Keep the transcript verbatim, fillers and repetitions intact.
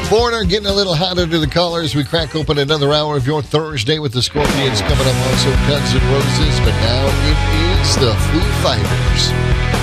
Foreigner getting a little hot under the collar as we crack open another hour of your Thursday with the Scorpions coming up. Also, Guns N' Roses, but now it is the Foo Fighters.